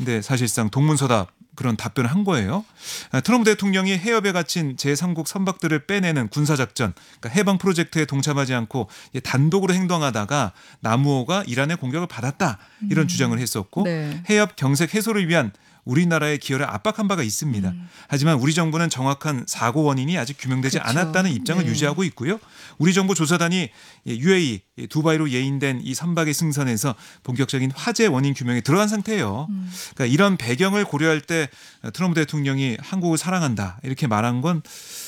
근데 사실상 동문서답 그런 답변을 한 거예요. 트럼프 대통령이 해협에 갇힌 제3국 선박들을 빼내는 군사작전, 그러니까 해방 프로젝트에 동참하지 않고 단독으로 행동하다가 남우호가 이란의 공격을 받았다 이런 주장을 했었고 네. 해협 경색 해소를 위한 우리나라의 기여를 압박한 바가 있습니다. 하지만 우리 정부는 정확한 사고 원인이 아직 규명되지 그렇죠. 않았다는 입장을 네. 유지하고 있고요. 우리 정부 조사단이 UAE, 두바이로 예인된 이 선박의 승선에서 본격적인 화재 원인 규명에 들어간 상태예요. 그러니까 이런 배경을 고려할 때 트럼프 대통령이 한국을 사랑한다 이렇게 말한 건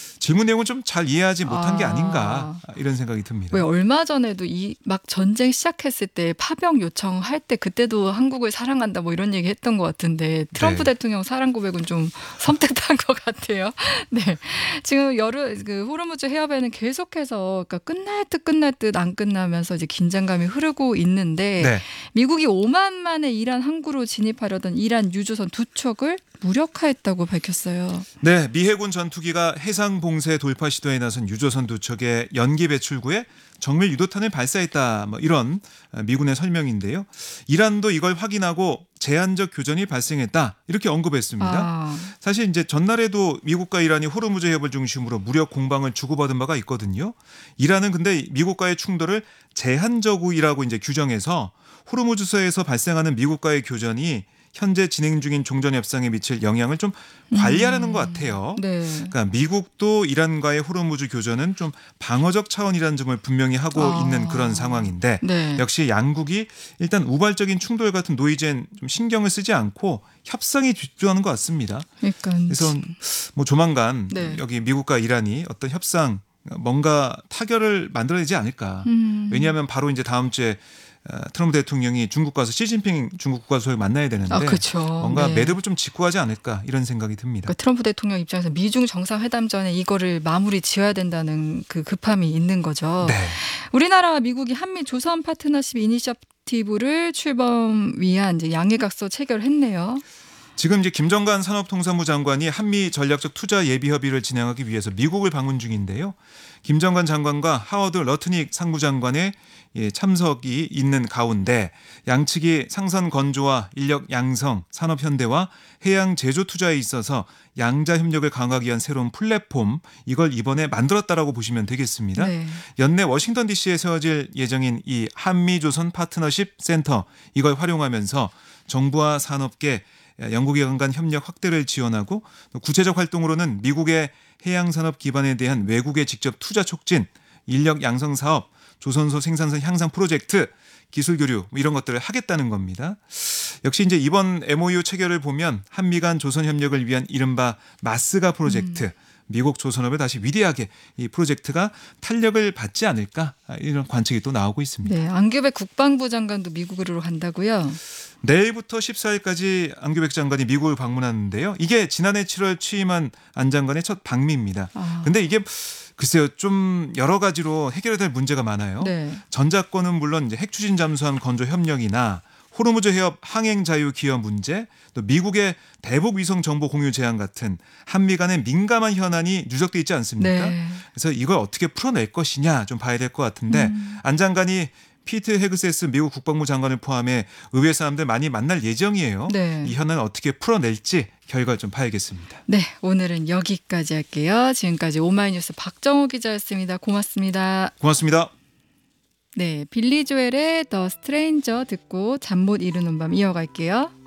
질문 내용을 좀 잘 이해하지 못한 게 아닌가 이런 생각이 듭니다. 왜 얼마 전에도 이 막 전쟁 시작했을 때 파병 요청할 때 그때도 한국을 사랑한다 뭐 이런 얘기 했던 것 같은데 트럼프 네. 대통령 사랑 고백은 좀 섬뜩한 것 같아요. 네, 지금 호르무즈 해협에는 계속해서 그러니까 끝날 듯 안 끝나면서 이제 긴장감이 흐르고 있는데 네. 미국이 오만만에 이란 항구로 진입하려던 이란 유조선 두 척을 무력화했다고 밝혔어요. 네, 미 해군 전투기가 해상 봉쇄 돌파 시도에 나선 유조선 두 척의 연기 배출구에 정밀 유도탄을 발사했다. 뭐 이런 미군의 설명인데요. 이란도 이걸 확인하고 제한적 교전이 발생했다. 이렇게 언급했습니다. 사실 이제 전날에도 미국과 이란이 호르무즈 해협을 중심으로 무력 공방을 주고받은 바가 있거든요. 이란은 근데 미국과의 충돌을 제한적이라고 이제 규정해서 호르무즈서에서 발생하는 미국과의 교전이 현재 진행 중인 종전 협상에 미칠 영향을 좀 관리하려는 것 같아요. 네. 그러니까 미국도 이란과의 호르무즈 교전은 좀 방어적 차원이라는 점을 분명히 하고 있는 그런 상황인데 네. 역시 양국이 일단 우발적인 충돌 같은 노이즈엔 좀 신경을 쓰지 않고 협상에 집중하는 것 같습니다. 그러니까 그래서 뭐 조만간 네. 여기 미국과 이란이 어떤 협상 뭔가 타결을 만들어내지 않을까. 왜냐하면 바로 이제 다음 주에 트럼프 대통령이 중국 가서 시진핑 중국 국가수석을 만나야 되는데 그렇죠. 뭔가 네. 매듭을 좀 짓고 하지 않을까 이런 생각이 듭니다. 그러니까 트럼프 대통령 입장에서 미중 정상회담 전에 이거를 마무리 지어야 된다는 그 급함이 있는 거죠. 네. 우리나라와 미국이 한미 조선 파트너십 이니셔티브를 출범 위한 이제 양해각서 체결했네요. 지금 이제 김정관 산업통상부 장관이 한미 전략적 투자 예비 협의를 진행하기 위해서 미국을 방문 중인데요. 김정관 장관과 하워드 러트닉 상무장관의 참석이 있는 가운데 양측이 상선 건조와 인력 양성, 산업 현대와 해양 제조 투자에 있어서 양자 협력을 강화하기 위한 새로운 플랫폼 이걸 이번에 만들었다라고 보시면 되겠습니다. 네. 연내 워싱턴 DC에 세워질 예정인 이 한미조선 파트너십 센터 이걸 활용하면서 정부와 산업계 연구기관 간 협력 확대를 지원하고 구체적 활동으로는 미국의 해양산업 기반에 대한 외국의 직접 투자 촉진, 인력 양성 사업, 조선소 생산성 향상 프로젝트, 기술 교류 이런 것들을 하겠다는 겁니다. 역시 이제 이번 MOU 체결을 보면 한미 간 조선 협력을 위한 이른바 마스가 프로젝트, 미국 조선업에 다시 위대하게 이 프로젝트가 탄력을 받지 않을까 이런 관측이 또 나오고 있습니다. 네, 안규백 국방부 장관도 미국으로 간다고요? 내일부터 14일까지 안규백 장관이 미국을 방문하는데요. 이게 지난해 7월 취임한 안 장관의 첫 방미입니다. 근데 이게 글쎄요, 좀 여러 가지로 해결해야 될 문제가 많아요. 네. 전작권은 물론 이제 핵 추진 잠수함 건조 협력이나 호르무즈 해협 항행 자유 기여 문제, 또 미국의 대북 위성 정보 공유 제한 같은 한미 간의 민감한 현안이 누적돼 있지 않습니까? 네. 그래서 이걸 어떻게 풀어낼 것이냐 좀 봐야 될 것 같은데 안 장관이 피트 헤그세스 미국 국방부 장관을 포함해 의회 사람들 많이 만날 예정이에요. 네. 이 현안을 어떻게 풀어낼지 결과를 좀 봐야겠습니다. 네, 오늘은 여기까지 할게요. 지금까지 오마이뉴스 박정호 기자였습니다. 고맙습니다. 고맙습니다. 네, 빌리 조엘의 더 스트레인저 듣고 잠 못 이루는 밤 이어갈게요.